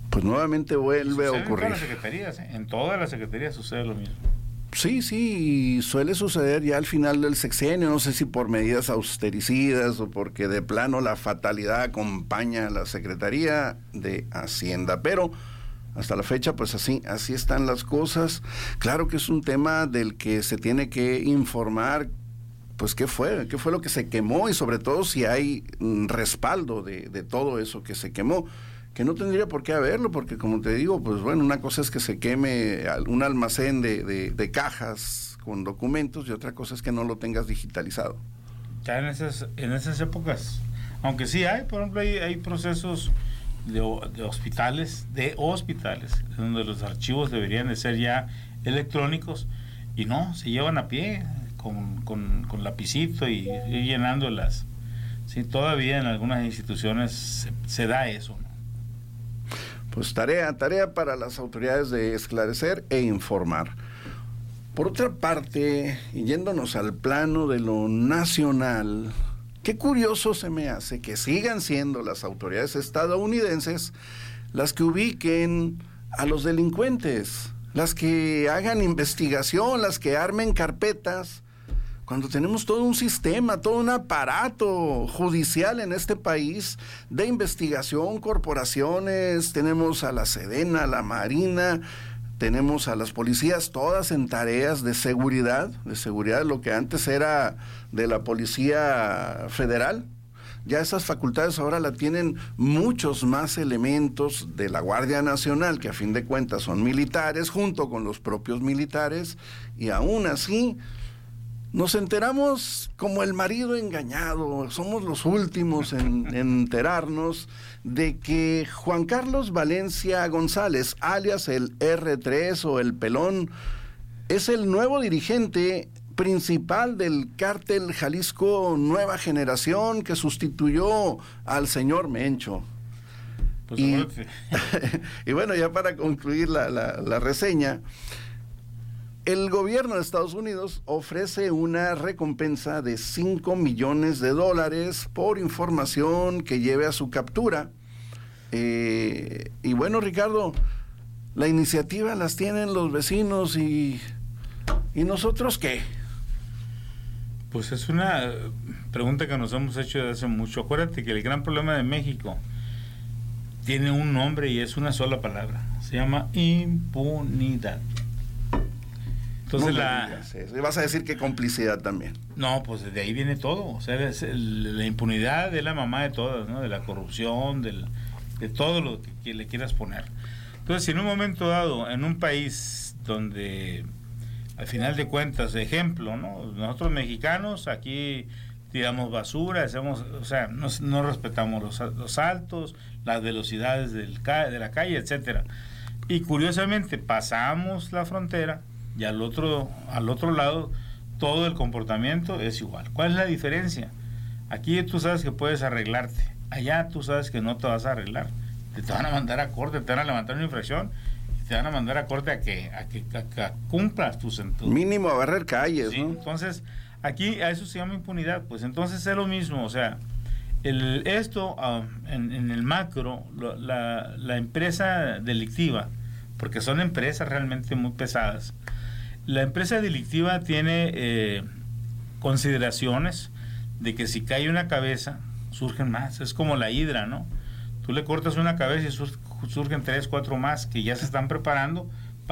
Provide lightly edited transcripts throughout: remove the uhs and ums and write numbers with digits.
pues nuevamente vuelve a ocurrir. En todas las secretarías, en todas las secretarías sucede lo mismo. Sí, suele suceder ya al final del sexenio, no sé si por medidas austericidas o porque de plano la fatalidad acompaña a la Secretaría de Hacienda, pero hasta la fecha pues así están las cosas. Claro que es un tema del que se tiene que informar, pues qué fue lo que se quemó y sobre todo si hay respaldo de todo eso que se quemó, que no tendría por qué haberlo, porque como te digo, pues bueno, una cosa es que se queme un almacén de cajas con documentos y otra cosa es que no lo tengas digitalizado. Ya en esas épocas, aunque sí hay, por ejemplo, hay procesos de hospitales, donde los archivos deberían de ser ya electrónicos y no, se llevan a pie con lapicito y ir llenándolas. Sí, todavía en algunas instituciones se da eso, ¿no? Pues tarea para las autoridades de esclarecer e informar. Por otra parte, y yéndonos al plano de lo nacional, qué curioso se me hace que sigan siendo las autoridades estadounidenses las que ubiquen a los delincuentes, las que hagan investigación, las que armen carpetas, cuando tenemos todo un sistema, todo un aparato judicial en este país de investigación, corporaciones, tenemos a la Sedena, a la Marina, tenemos a las policías, todas en tareas de seguridad, lo que antes era de la Policía Federal. Ya esas facultades ahora la tienen muchos más elementos de la Guardia Nacional, que a fin de cuentas son militares, junto con los propios militares, y aún así nos enteramos como el marido engañado. Somos los últimos en enterarnos de que Juan Carlos Valencia González, alias el R3 o el Pelón, es el nuevo dirigente principal del cártel Jalisco Nueva Generación, que sustituyó al señor Mencho. Pues y bueno, ya para concluir la reseña, el gobierno de Estados Unidos ofrece una recompensa de $5 millones por información que lleve a su captura. Y bueno, Ricardo, la iniciativa las tienen los vecinos y ¿nosotros qué? Pues es una pregunta que nos hemos hecho desde hace mucho. Acuérdate que el gran problema de México tiene un nombre y es una sola palabra. Se llama impunidad. Entonces vas a decir que complicidad también. No, pues de ahí viene todo. O sea, la impunidad es la mamá de todas, ¿no? De la corrupción, de todo lo que le quieras poner. Entonces, si en un momento dado, en un país donde, al final de cuentas, ejemplo, ¿no? Nosotros mexicanos aquí tiramos basura, no respetamos los altos, las velocidades de la calle, etcétera. Y curiosamente pasamos la frontera y al otro lado todo el comportamiento es igual. ¿Cuál es la diferencia? Aquí tú sabes que puedes arreglarte, allá tú sabes que no te vas a arreglar, te van a mandar a corte, te van a levantar una infracción y te van a mandar a corte a que cumplas tus mínimo a barrer calles, ¿sí? ¿no? Entonces aquí a eso se llama impunidad. Pues entonces es lo mismo, o sea, en el macro, la empresa delictiva, porque son empresas realmente muy pesadas. La empresa delictiva tiene consideraciones de que si cae una cabeza, surgen más. Es como la hidra, ¿no? Tú le cortas una cabeza y surgen 3, 4 más que ya se están preparando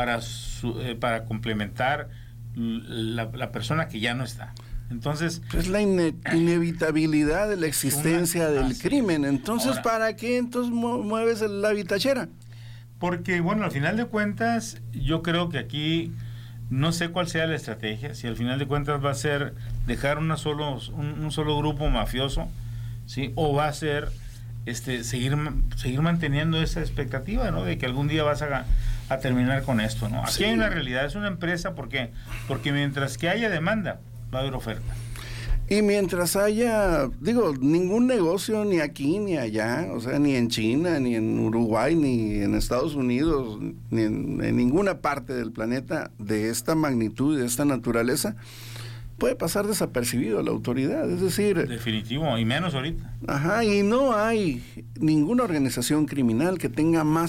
para complementar la persona que ya no está. Entonces es la inevitabilidad de la existencia del crimen. Entonces, ahora, ¿para qué entonces mueves la vitachera? Porque, bueno, al final de cuentas, yo creo que aquí no sé cuál sea la estrategia, si al final de cuentas va a ser dejar un solo grupo mafioso, ¿sí? O va a ser seguir manteniendo esa expectativa, ¿no? De que algún día vas a terminar con esto, ¿no? Aquí sí hay una realidad, es una empresa, ¿por qué? Porque mientras que haya demanda, va a haber oferta. Y mientras haya, ningún negocio ni aquí ni allá, o sea, ni en China, ni en Uruguay, ni en Estados Unidos, ni en ninguna parte del planeta de esta magnitud y de esta naturaleza, puede pasar desapercibido a la autoridad, es decir... Definitivo, y menos ahorita. Ajá, y no hay ninguna organización criminal que tenga más